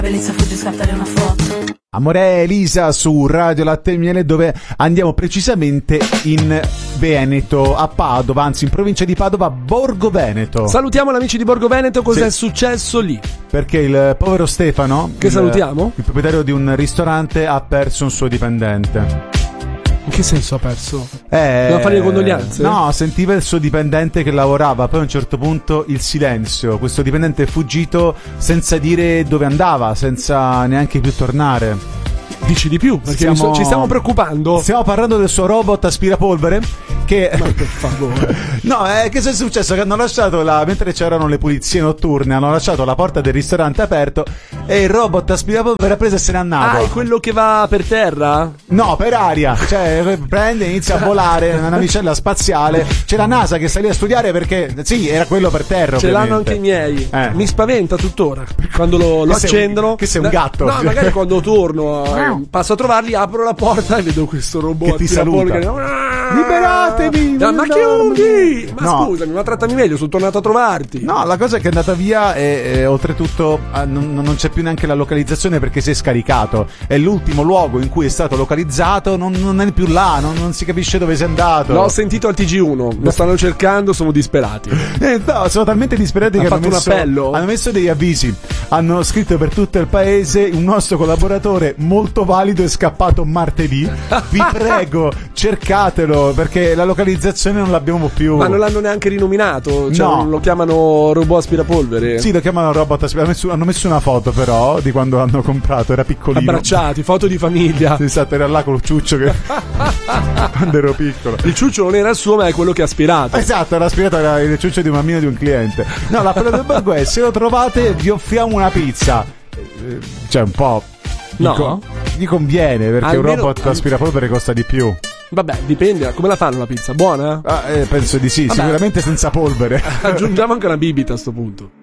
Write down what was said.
Bellezza, fuggi, scattare una foto. Amore Elisa su Radio Latte e Miele, dove andiamo precisamente in Veneto, a Padova, anzi in provincia di Padova, Borgo Veneto. Salutiamo gli amici di Borgo Veneto, cos'è successo lì? Perché il povero Stefano, che salutiamo, il proprietario di un ristorante, ha perso un suo dipendente. In che senso ha perso? Doveva fare le condoglianze? No, sentiva il suo dipendente che lavorava, poi a un certo punto il silenzio. Questo dipendente è fuggito senza dire dove andava, senza neanche più tornare. Dici di più? Perché ci stiamo preoccupando. Stiamo parlando del suo robot aspirapolvere che... Ma per favore. No, che è successo? Che hanno lasciato mentre c'erano le pulizie notturne, hanno lasciato la porta del ristorante aperto e il robot aspirapolvere ha preso e se n'è andato. Ah, è quello che va per terra? No, per aria. Cioè, prende e inizia a volare una navicella spaziale. C'è la NASA che sta lì a studiare perché, sì, era quello per terra. Ce ovviamente. l'hanno anche i miei. Mi spaventa tuttora quando lo accendono. Che sei un gatto. No, magari quando torno passo a trovarli, apro la porta e vedo questo robot che ti saluta. Liberatemi! Ma chiudi! Ma scusami, ma trattami meglio, sono tornato a trovarti. No, la cosa è che è andata via e oltretutto non c'è più neanche la localizzazione perché si è scaricato. È l'ultimo luogo in cui è stato localizzato, non è più là, non si capisce dove sia andato. L'ho sentito al TG1, lo stanno cercando, sono disperati. No, sono talmente disperati che fatto un appello. Hanno messo degli avvisi. Hanno scritto per tutto il paese: un nostro collaboratore molto valido è scappato martedì. Vi prego, cercatelo perché la localizzazione non l'abbiamo più. Ma non l'hanno neanche rinominato? Cioè, no. Non lo chiamano robot aspirapolvere? Sì, lo chiamano robot aspirapolvere. Hanno messo una foto però di quando l'hanno comprato, era piccolino. Abbracciati, foto di famiglia. Esatto, era là col ciuccio che quando ero piccolo. Il ciuccio non era il suo, ma è quello che ha aspirato. Esatto, era aspirato, era il ciuccio di un bambino di un cliente. No, la parola del borgo è: se lo trovate vi offriamo una pizza. Cioè un po'. No, gli conviene perché almeno, un robot aspirapolvere costa di più. Vabbè, dipende, come la fanno la pizza? Buona? Penso di sì. Vabbè. Sicuramente senza polvere. Aggiungiamo anche una bibita a sto punto.